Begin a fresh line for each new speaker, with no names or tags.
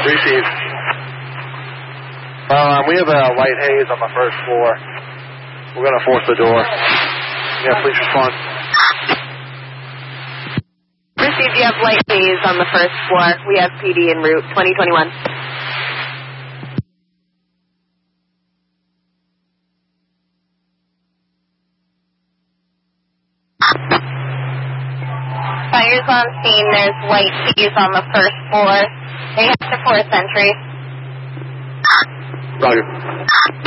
Receive. We have a light haze on the first floor. We're going to force the door. Yeah, please respond.
Receive, you have light haze on the first floor. We have PD en route, 2021. Fires on scene. There's light haze on the first floor. They have to force entry.
Roger.